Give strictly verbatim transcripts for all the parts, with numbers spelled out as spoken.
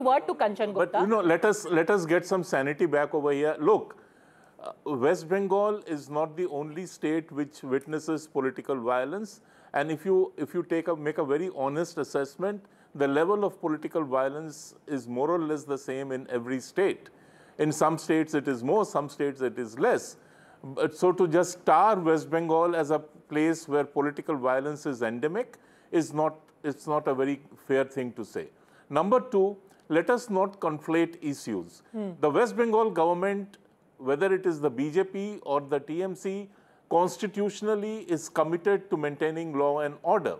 word to Kanchan Gupta. But, you know, let us, let us get some sanity back over here. Look, uh, West Bengal is not the only state which witnesses political violence. And if you, if you take a, make a very honest assessment, the level of political violence is more or less the same in every state. In some states it is more, some states it is less. But so to just tar West Bengal as a place where political violence is endemic is not, it's not a very fair thing to say. Number two, let us not conflate issues. Hmm. The West Bengal government, whether it is the B J P or the T M C, constitutionally is committed to maintaining law and order.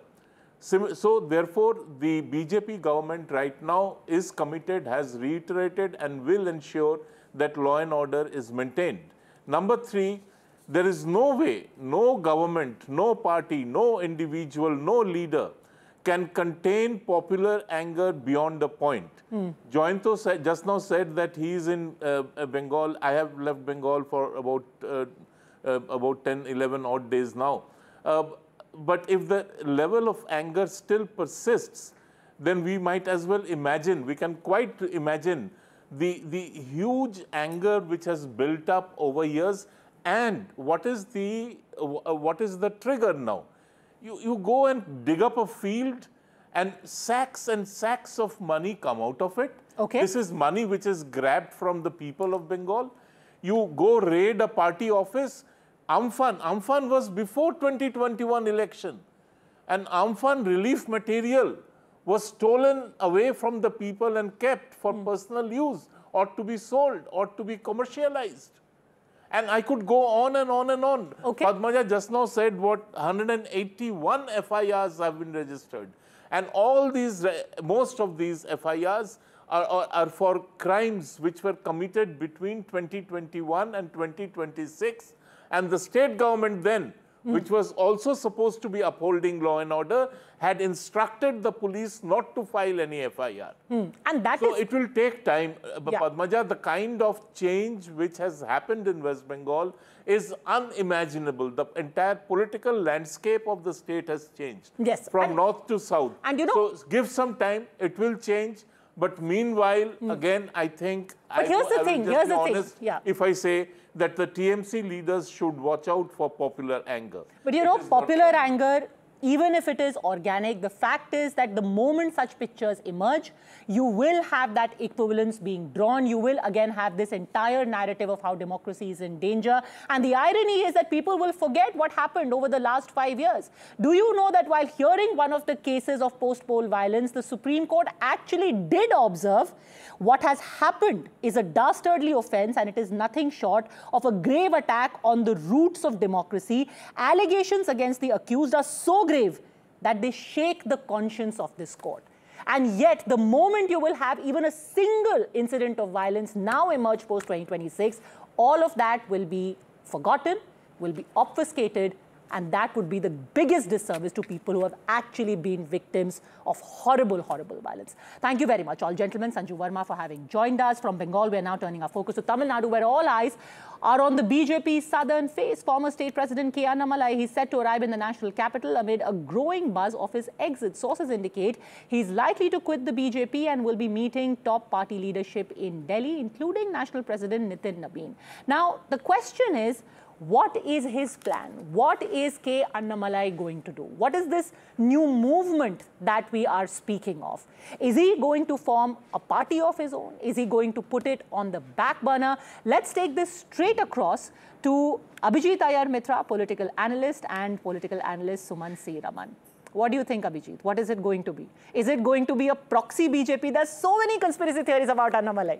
So therefore, the B J P government right now is committed, has reiterated and will ensure that law and order is maintained. Number three, there is no way, no government, no party, no individual, no leader can contain popular anger beyond a point. Hmm. Joyanto said, just now said that he is in uh, Bengal. I have left Bengal for about, uh, uh, about ten, eleven odd days now. Uh, but if the level of anger still persists, then we might as well imagine, we can quite imagine the, the huge anger which has built up over years. And what is the, uh, what is the trigger now? You, you go and dig up a field and sacks and sacks of money come out of it. Okay. This is money which is grabbed from the people of Bengal. You go raid a party office. Amphan, Amphan was before twenty twenty-one election. And Amphan relief material was stolen away from the people and kept for mm. personal use or to be sold or to be commercialized. And I could go on and on and on. Okay. Padmaja just now said what one hundred eighty-one F I Rs have been registered. And all these, most of these F I Rs are, are, are for crimes which were committed between twenty twenty-one and twenty twenty-six. And the state government then, mm. which was also supposed to be upholding law and order, had instructed the police not to file any F I R. Mm. And that so is... it will take time. Uh, yeah. Padmaja, the kind of change which has happened in West Bengal is unimaginable. The entire political landscape of the state has changed. Yes. From and, north to south. And you know... So give some time, it will change. But meanwhile, mm. again, I think... But I, here's the I thing, will just here's be the honest thing. Yeah. If I say that the T M C leaders should watch out for popular anger. But you it know, popular anger, even if it is organic, the fact is that the moment such pictures emerge, you will have that equivalence being drawn. You will again have this entire narrative of how democracy is in danger. And the irony is that people will forget what happened over the last five years. Do you know that while hearing one of the cases of post-poll violence, the Supreme Court actually did observe what has happened is a dastardly offense, and it is nothing short of a grave attack on the roots of democracy. Allegations against the accused are so grave that they shake the conscience of this court. And yet, the moment you will have even a single incident of violence now emerge post twenty twenty-six, all of that will be forgotten, will be obfuscated, and that would be the biggest disservice to people who have actually been victims of horrible, horrible violence. Thank you very much, all gentlemen. Sanju Verma for having joined us. From Bengal, we are now turning our focus to Tamil Nadu, where all eyes are on the B J P's southern face. Former State President K. Annamalai, he's set to arrive in the national capital amid a growing buzz of his exit. Sources indicate he's likely to quit the B J P and will be meeting top party leadership in Delhi, including National President Nitin Nabin. Now, the question is, what is his plan? What is K. Annamalai going to do? What is this new movement that we are speaking of? Is he going to form a party of his own? Is he going to put it on the back burner? Let's take this straight across to Abhijit Iyer Mitra, political analyst, and political analyst Suman C. Raman. What do you think, Abhijit? What is it going to be? Is it going to be a proxy B J P? There's so many conspiracy theories about Annamalai.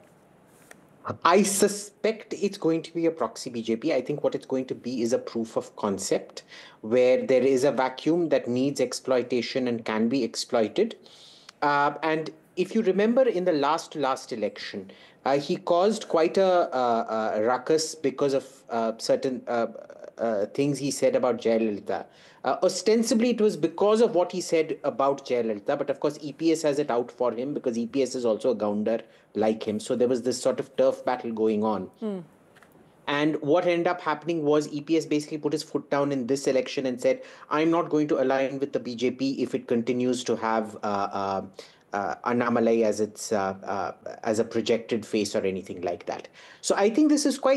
I suspect it's going to be a proxy B J P. I think what it's going to be is a proof of concept where there is a vacuum that needs exploitation and can be exploited. Uh, and if you remember in the last last election, uh, he caused quite a, a, a ruckus because of uh, certain uh, uh, things he said about Jayalalitha. Uh, ostensibly, it was because of what he said about Jayalalitha, but of course, E P S has it out for him because E P S is also a gounder like him. So there was this sort of turf battle going on. Hmm. And what ended up happening was E P S basically put his foot down in this election and said, I'm not going to align with the B J P if it continues to have uh, uh, uh, Annamalai as its uh, uh, as a projected face or anything like that. So I think this is quite